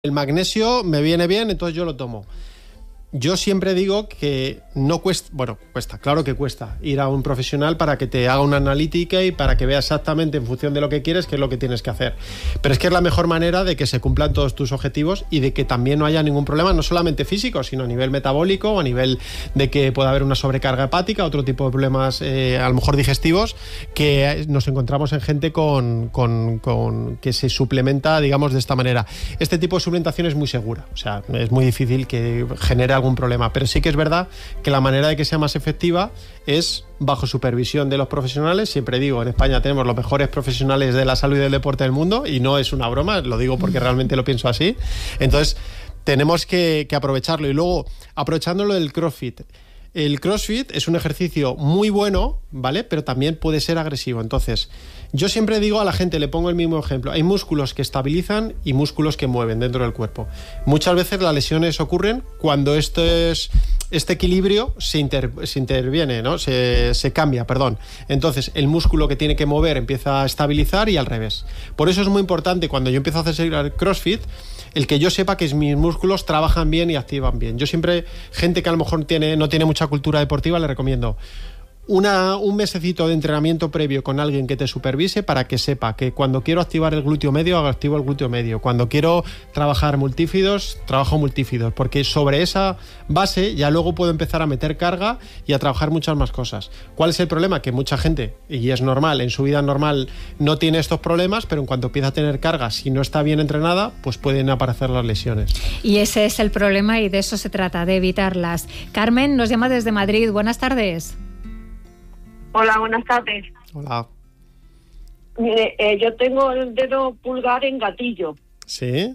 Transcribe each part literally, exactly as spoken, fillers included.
El magnesio me viene bien, entonces yo lo tomo. Yo siempre digo que no cuesta, bueno, cuesta, claro que cuesta ir a un profesional para que te haga una analítica y para que vea exactamente en función de lo que quieres qué es lo que tienes que hacer. Pero es que es la mejor manera de que se cumplan todos tus objetivos y de que también no haya ningún problema, no solamente físico, sino a nivel metabólico o a nivel de que pueda haber una sobrecarga hepática, otro tipo de problemas eh, a lo mejor digestivos, que nos encontramos en gente con, con, con que se suplementa, digamos, de esta manera. Este tipo de suplementación es muy segura, o sea, es muy difícil que genere algún problema, pero sí que es verdad que la manera de que sea más efectiva es bajo supervisión de los profesionales. Siempre digo, en España tenemos los mejores profesionales de la salud y del deporte del mundo, y no es una broma, lo digo porque realmente lo pienso así. Entonces tenemos que, que aprovecharlo. Y luego, aprovechándolo del CrossFit, el CrossFit es un ejercicio muy bueno, ¿vale? Pero también puede ser agresivo. Entonces, yo siempre digo a la gente, le pongo el mismo ejemplo, hay músculos que estabilizan y músculos que mueven dentro del cuerpo. Muchas veces las lesiones ocurren cuando esto es, este equilibrio se, inter, se interviene, ¿no? Se, se cambia, perdón. Entonces, el músculo que tiene que mover empieza a estabilizar y al revés. Por eso es muy importante, cuando yo empiezo a hacer CrossFit, el que yo sepa que mis músculos trabajan bien y activan bien. Yo siempre, gente que a lo mejor tiene, no tiene mucha cultura deportiva, le recomiendo Una, un mesecito de entrenamiento previo con alguien que te supervise para que sepa que cuando quiero activar el glúteo medio, activo el glúteo medio. Cuando quiero trabajar multífidos, trabajo multífidos. Porque sobre esa base ya luego puedo empezar a meter carga y a trabajar muchas más cosas. ¿Cuál es el problema? Que mucha gente, y es normal, en su vida normal no tiene estos problemas, pero en cuanto empieza a tener carga, si no está bien entrenada, pues pueden aparecer las lesiones. Y ese es el problema y de eso se trata, de evitarlas. Carmen nos llama desde Madrid. Buenas tardes. Hola, buenas tardes. Hola. Mire, eh, yo tengo el dedo pulgar en gatillo. ¿Sí?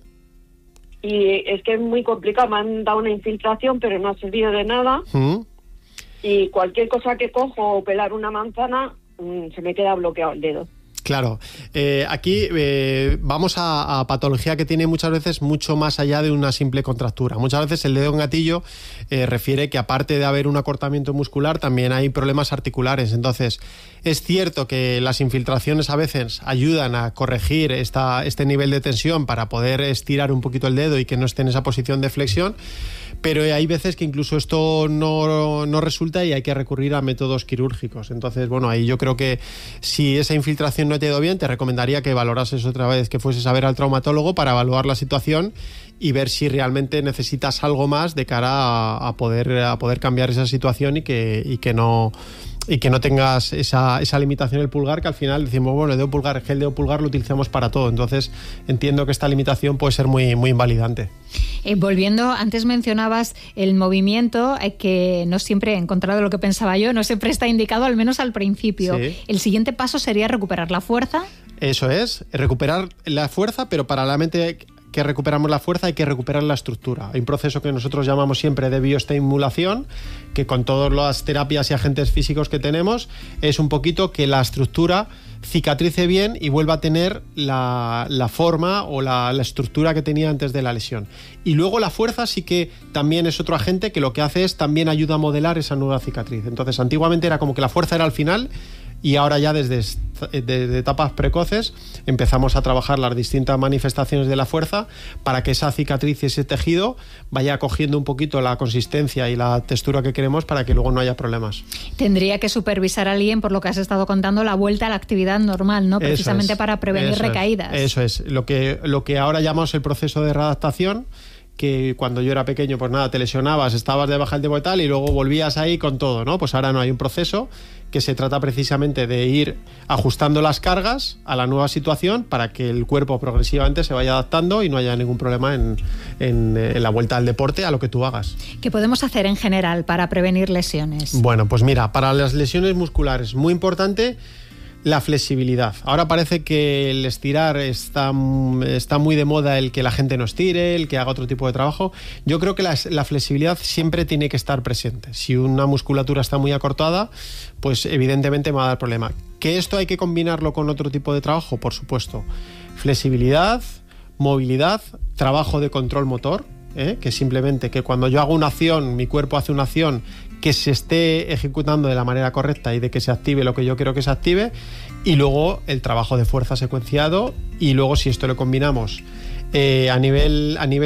Y es que es muy complicado. Me han dado una infiltración, pero no ha servido de nada. ¿Mm? Y cualquier cosa que cojo o pelar una manzana, mmm, se me queda bloqueado el dedo. Claro, eh, aquí eh, vamos a, a patología que tiene muchas veces mucho más allá de una simple contractura. Muchas veces el dedo en gatillo eh, refiere que aparte de haber un acortamiento muscular, también hay problemas articulares. Entonces, es cierto que las infiltraciones a veces ayudan a corregir esta, este nivel de tensión para poder estirar un poquito el dedo y que no esté en esa posición de flexión, pero hay veces que incluso esto no, no resulta y hay que recurrir a métodos quirúrgicos. Entonces, bueno, ahí yo creo que si esa infiltración no te ha ido bien, te recomendaría que valorases otra vez, que fueses a ver al traumatólogo para evaluar la situación y ver si realmente necesitas algo más de cara a, a, poder, a poder cambiar esa situación y que, y que no... y que no tengas esa, esa limitación del pulgar, que al final decimos, bueno, el dedo pulgar, que el dedo pulgar lo utilizamos para todo. Entonces entiendo que esta limitación puede ser muy, muy invalidante. Eh, volviendo, antes mencionabas el movimiento, eh, que no siempre, en contra de lo que pensaba yo, no siempre está indicado, al menos al principio. Sí. El siguiente paso sería recuperar la fuerza. Eso es, recuperar la fuerza, pero paralelamente que recuperamos la fuerza, hay que recuperar la estructura. Hay un proceso que nosotros llamamos siempre de bioestimulación, que con todas las terapias y agentes físicos que tenemos, es un poquito que la estructura cicatrice bien y vuelva a tener la, la forma o la, la estructura que tenía antes de la lesión. Y luego la fuerza sí que también es otro agente que lo que hace es también ayuda a modelar esa nueva cicatriz. Entonces, antiguamente era como que la fuerza era al final, y ahora ya desde de, de etapas precoces empezamos a trabajar las distintas manifestaciones de la fuerza para que esa cicatriz y ese tejido vaya cogiendo un poquito la consistencia y la textura que queremos para que luego no haya problemas. Tendría que supervisar a alguien, por lo que has estado contando, la vuelta a la actividad normal, ¿no? Precisamente es, para prevenir eso recaídas. Es, eso es, lo que, lo que ahora llamamos el proceso de readaptación, que cuando yo era pequeño, pues nada, te lesionabas, estabas de baja el tiempo y tal, y luego volvías ahí con todo, ¿no? Pues ahora no, hay un proceso que se trata precisamente de ir ajustando las cargas a la nueva situación para que el cuerpo progresivamente se vaya adaptando y no haya ningún problema en, en, en la vuelta al deporte, a lo que tú hagas. ¿Qué podemos hacer en general para prevenir lesiones? Bueno, pues mira, para las lesiones musculares, muy importante la flexibilidad. Ahora parece que el estirar está, está muy de moda, el que la gente no estire, el que haga otro tipo de trabajo. Yo creo que la, la flexibilidad siempre tiene que estar presente. Si una musculatura está muy acortada, pues evidentemente me va a dar problema. ¿Que esto hay que combinarlo con otro tipo de trabajo? Por supuesto. Flexibilidad, movilidad, trabajo de control motor, ¿eh? Que simplemente que cuando yo hago una acción, mi cuerpo hace una acción que se esté ejecutando de la manera correcta y de que se active lo que yo quiero que se active, y luego el trabajo de fuerza secuenciado, y luego si esto lo combinamos eh, a nivel a nivel